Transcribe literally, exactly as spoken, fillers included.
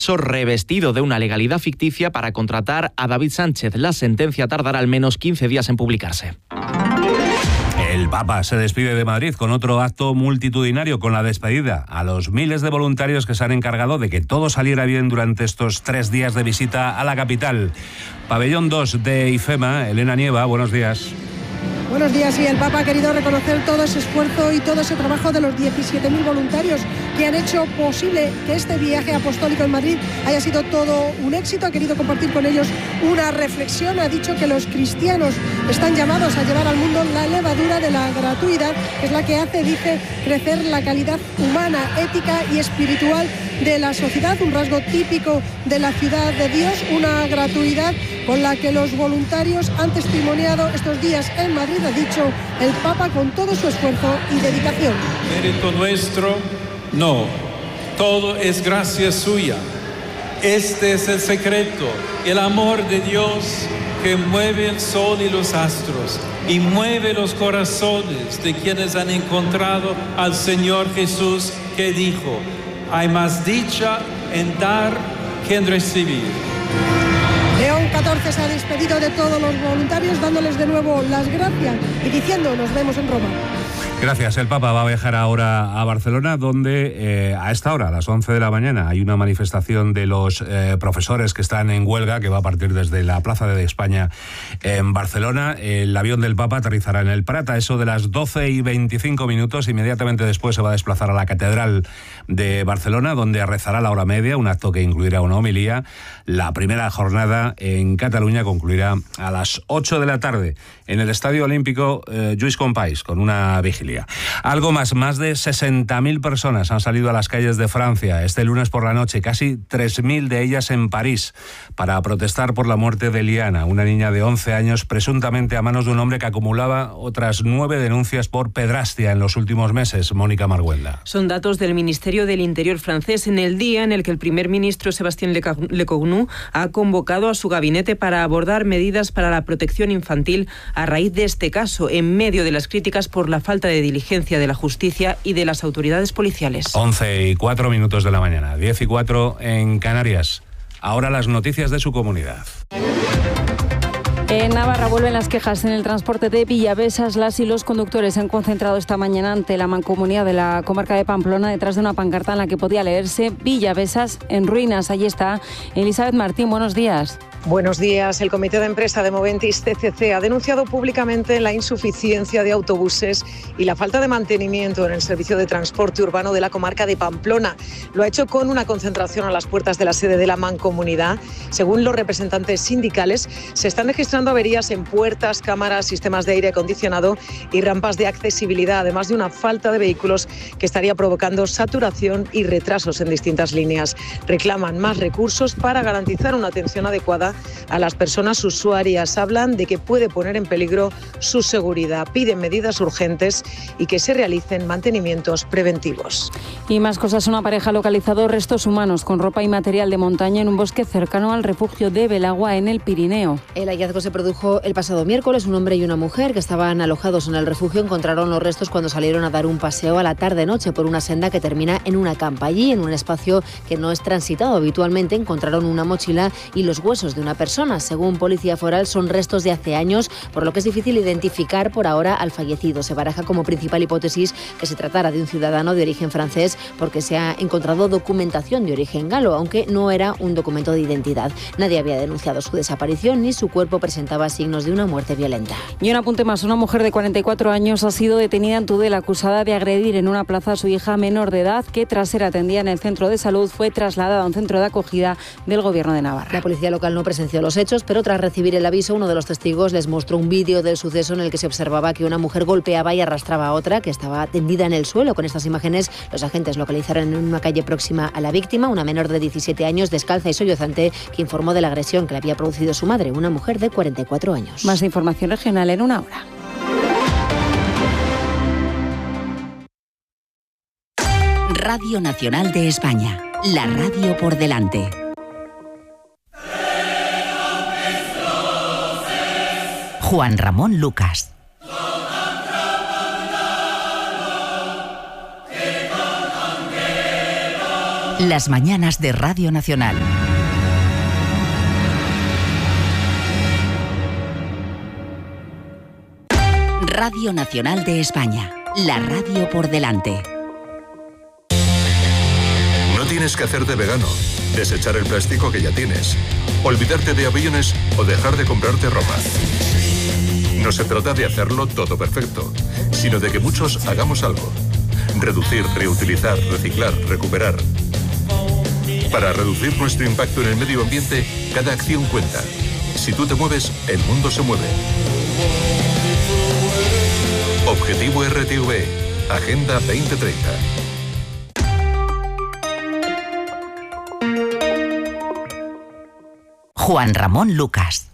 revestido de una legalidad ficticia para contratar a David Sánchez. La sentencia tardará al menos quince días en publicarse. El Papa se despide de Madrid con otro acto multitudinario, con la despedida a los miles de voluntarios que se han encargado de que todo saliera bien durante estos tres días de visita a la capital. Pabellón dos de IFEMA, Elena Nieva, buenos días. Buenos días. Y el Papa ha querido reconocer todo ese esfuerzo y todo ese trabajo de los diecisiete mil voluntarios que han hecho posible que este viaje apostólico en Madrid haya sido todo un éxito. Ha querido compartir con ellos una reflexión. Ha dicho que los cristianos están llamados a llevar al mundo la levadura de la gratuidad, que es la que hace, dice, crecer la calidad humana, ética y espiritual de la sociedad, un rasgo típico de la ciudad de Dios, una gratuidad con la que los voluntarios han testimoniado estos días en Madrid, ha dicho el Papa, con todo su esfuerzo y dedicación. Mérito nuestro, no, todo es gracia suya. Este es el secreto, el amor de Dios que mueve el sol y los astros y mueve los corazones de quienes han encontrado al Señor Jesús, que dijo: hay más dicha en dar que en recibir. León catorce se ha despedido de todos los voluntarios, dándoles de nuevo las gracias y diciendo: nos vemos en Roma. Gracias. El Papa va a viajar ahora a Barcelona, donde eh, a esta hora, a las once de la mañana, hay una manifestación de los eh, profesores que están en huelga, que va a partir desde la Plaza de España en Barcelona. El avión del Papa aterrizará en el Prat a eso de las doce y veinticinco minutos. Inmediatamente después se va a desplazar a la Catedral de Barcelona, donde rezará la hora media, un acto que incluirá una homilía. La primera jornada en Cataluña concluirá a las ocho de la tarde en el Estadio Olímpico eh, Lluís Companys, con una vigilia. Algo más, más de sesenta mil personas han salido a las calles de Francia este lunes por la noche, casi tres mil de ellas en París, para protestar por la muerte de Liana, una niña de once años, presuntamente a manos de un hombre que acumulaba otras nueve denuncias por pedrastia en los últimos meses. Mónica Marguelda. Son datos del Ministerio del Interior francés, en el día en el que el primer ministro Sébastien Lecornu ha convocado a su gabinete para abordar medidas para la protección infantil a raíz de este caso, en medio de las críticas por la falta de diligencia de la justicia y de las autoridades policiales. once y cuatro minutos de la mañana, diez y cuatro en Canarias. Ahora las noticias de su comunidad. En Navarra vuelven las quejas en el transporte de Villavesas. Las y los conductores se han concentrado esta mañana ante la mancomunidad de la comarca de Pamplona, detrás de una pancarta en la que podía leerse: Villavesas en ruinas. Allí está Elizabeth Martín, buenos días. Buenos días. El comité de empresa de Moventis C C C ha denunciado públicamente la insuficiencia de autobuses y la falta de mantenimiento en el servicio de transporte urbano de la comarca de Pamplona. Lo ha hecho con una concentración a las puertas de la sede de la mancomunidad. Según los representantes sindicales, se están registrando averías en puertas, cámaras, sistemas de aire acondicionado y rampas de accesibilidad, además de una falta de vehículos que estaría provocando saturación y retrasos en distintas líneas. Reclaman más recursos para garantizar una atención adecuada a las personas usuarias. Hablan de que puede poner en peligro su seguridad. Piden medidas urgentes y que se realicen mantenimientos preventivos. Y más cosas. Una pareja ha localizado restos humanos con ropa y material de montaña en un bosque cercano al refugio de Belagua, en el Pirineo. El hallazgo se produjo el pasado miércoles. Un hombre y una mujer que estaban alojados en el refugio encontraron los restos cuando salieron a dar un paseo a la tarde-noche por una senda que termina en una campa. Allí, en un espacio que no es transitado habitualmente, encontraron una mochila y los huesos de una persona. Según Policía Foral, son restos de hace años, por lo que es difícil identificar por ahora al fallecido. Se baraja como principal hipótesis que se tratara de un ciudadano de origen francés, porque se ha encontrado documentación de origen galo, aunque no era un documento de identidad. Nadie había denunciado su desaparición ni su cuerpo presentaba signos de una muerte violenta. Y un apunte más. Una mujer de cuarenta y cuatro años ha sido detenida en Tudela, acusada de agredir en una plaza a su hija menor de edad, que tras ser atendida en el centro de salud fue trasladada a un centro de acogida del Gobierno de Navarra. La policía local no presenció los hechos, pero tras recibir el aviso, uno de los testigos les mostró un vídeo del suceso en el que se observaba que una mujer golpeaba y arrastraba a otra que estaba tendida en el suelo. Con estas imágenes, los agentes localizaron en una calle próxima a la víctima, una menor de diecisiete años, descalza y sollozante, que informó de la agresión que le había producido su madre, una mujer de cuarenta y cuatro años. Más información regional en una hora. Radio Nacional de España, la radio por delante. Juan Ramón Lucas. Las mañanas de Radio Nacional. Radio Nacional de España. La radio por delante. No tienes que hacerte vegano, desechar el plástico que ya tienes, olvidarte de aviones o dejar de comprarte ropa. No se trata de hacerlo todo perfecto, sino de que muchos hagamos algo. Reducir, reutilizar, reciclar, recuperar. Para reducir nuestro impacto en el medio ambiente, cada acción cuenta. Si tú te mueves, el mundo se mueve. Objetivo R T V, Agenda veinte treinta. Juan Ramón Lucas.